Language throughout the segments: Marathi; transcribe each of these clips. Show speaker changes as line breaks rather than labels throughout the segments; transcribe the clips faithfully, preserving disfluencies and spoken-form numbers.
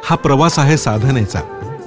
हा प्रवास आहे साधनेचा.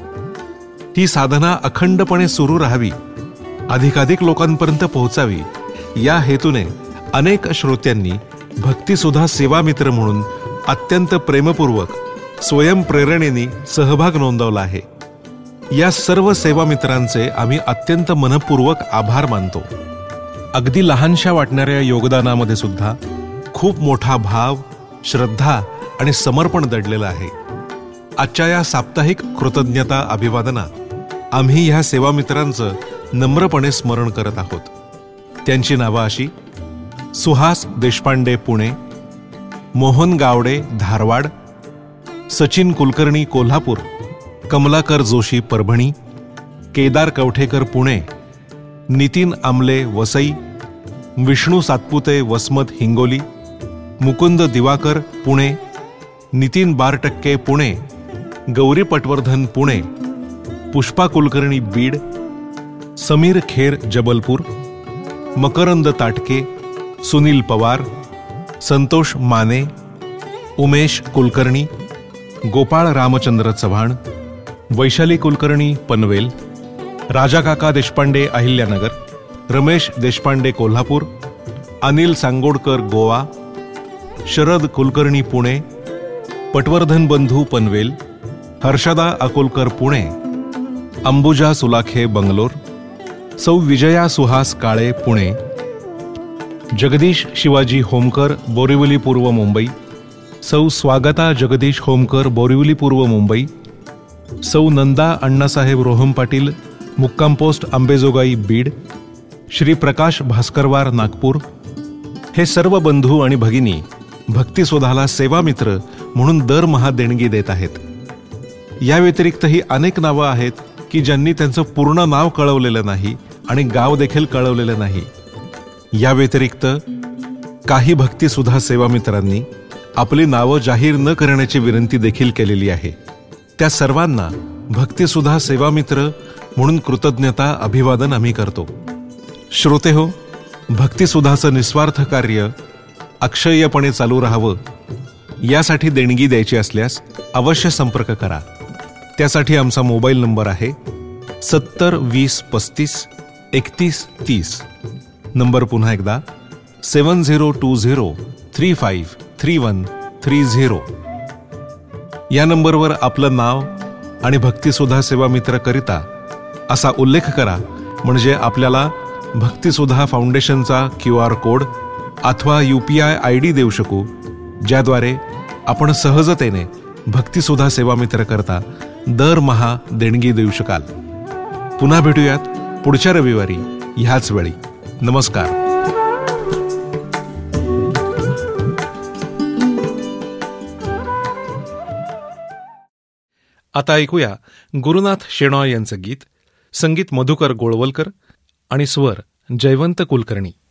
ही साधना अखंडपणे सुरू राहावी, अधिकाधिक लोकांपर्यंत पोहोचावी, या हेतूने अनेक श्रोत्यांनी भक्तिसुधा सेवा मित्र म्हणून अत्यंत प्रेमपूर्वक स्वयंप्रेरणेने सहभाग नोंदवला आहे. या सर्व सेवा मित्रांचे आम्ही अत्यंत मनपूर्वक आभार मानतो. अगदी लहानशा वाटणाऱ्या योगदानामध्ये सुद्धा खूप मोठा भाव, श्रद्धा आणि समर्पण दडलेलं आहे. आजच्या या साप्ताहिक कृतज्ञता अभिवादनात आम्ही ह्या सेवा मित्रांचं नम्रपणे स्मरण करत आहोत. त्यांची नावं अशी: सुहास देशपांडे पुणे, मोहन गावडे धारवाड, सचिन कुलकर्णी कोल्हापूर, कमलाकर जोशी परभणी, केदार कवठेकर पुणे, नितीन आमले वसई, विष्णू सातपुते वसमत हिंगोली, मुकुंद दिवाकर पुणे, नितीन बारटक्के पुणे, गौरी पटवर्धन पुणे, पुष्पा कुलकर्णी बीड, समीर खेर जबलपूर, मकरंद ताटके, सुनील पवार, संतोष माने, उमेश कुलकर्णी, गोपाळ रामचंद्र चव्हाण, वैशाली कुलकर्णी पनवेल, राजाकाका देशपांडे अहिल्यानगर, रमेश देशपांडे कोल्हापूर, अनिल सांगोडकर गोवा, शरद कुलकर्णी पुणे, पटवर्धन बंधू पनवेल, हर्षदा अकोलकर पुणे, अंबुजा सुलाखे बंगलोर, सौ विजया सुहास काळे पुणे, जगदीश शिवाजी होमकर बोरिवली पूर्व मुंबई, सौ स्वागता जगदीश होमकर बोरिवली पूर्व मुंबई, सौ नंदा अण्णासाहेब रोहम पाटील मुक्काम पोस्ट अंबेजोगाई बीड, श्री प्रकाश भास्करवार नागपूर. हे सर्व बंधू आणि भगिनी भक्तिसुधाला सेवा मित्र म्हणून दरमहा देणगी देत आहेत. या व्यतिरिक्तही अनेक नावं आहेत की ज्यांनी त्यांचं पूर्ण नाव कळवलेलं नाही आणि गाव देखील कळवलेलं नाही. या व्यतिरिक्त काही भक्तिसुधा सेवा मित्रांनी आपली नावं जाहीर न करण्याची विनंती देखील केलेली आहे. त्या सर्वांना भक्तिसुधा सेवा मित्र म्हणून कृतज्ञता अभिवादन आम्ही करतो. श्रोतेहो, भक्तिसुधाचं निस्वार्थ कार्य अक्षय्यपणे चालू राहावं यासाठी देणगी द्यायची असल्यास अवश्य संपर्क करा. त्यासाठी आमचा मोबाईल नंबर आहे सत्तर वीस पस्तीस एकतीस तीस. नंबर पुन्हा एकदा सेवन zero to zero three five three one three zero. या नंबरवर आपलं नाव आणि भक्तिसुधा सेवा मित्र करिता असा उल्लेख करा, म्हणजे आपल्याला भक्तिसुधा फाउंडेशनचा क्यू आर कोड अथवा U P I I D देऊ शकू, ज्याद्वारे आपण सहजतेने भक्तिसुधा सेवा मित्र करता दरमहा देणगी देऊ शकाल. पुन्हा भेटूयात पुढच्या रविवारी ह्याच वेळी. नमस्कार. आता ऐकूया गुरुनाथ शेणॉय यांचं गीत. संगीत मधुकर गोळवलकर आणि स्वर जयवंत कुलकर्णी.